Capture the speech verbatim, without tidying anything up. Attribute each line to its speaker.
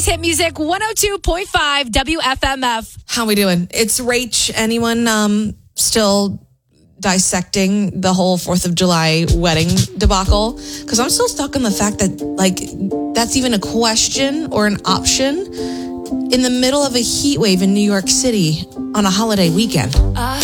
Speaker 1: City's hit music, one oh two point five W F M F.
Speaker 2: How we doing? It's Rach. Anyone um, still dissecting the whole fourth of July wedding debacle? Because I'm still stuck on the fact that, like, that's even a question or an option in the middle of a heat wave in New York City on a holiday weekend.
Speaker 1: Uh.